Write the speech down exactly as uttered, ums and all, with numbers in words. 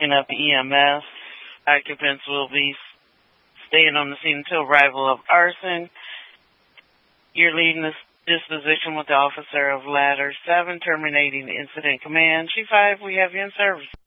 picking up E M S. Occupants will be staying on the scene until arrival of arson. You're leading this disposition with the officer of Ladder seven, terminating incident command. Chief five, we have you in service.